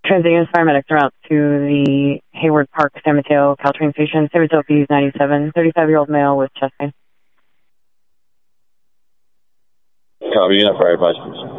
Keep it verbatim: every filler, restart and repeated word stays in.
Transients paramedics are out to the Hayward Park San Mateo Caltrain station. San Mateo P ninety-seven, thirty-five-year-old male with chest pain. Copy, unit fire advice, please.